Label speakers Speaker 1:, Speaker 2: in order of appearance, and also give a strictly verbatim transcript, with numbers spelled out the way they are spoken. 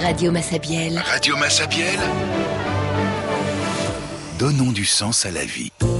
Speaker 1: Radio Massabielle.
Speaker 2: Radio Massabielle. Donnons du sens à la vie.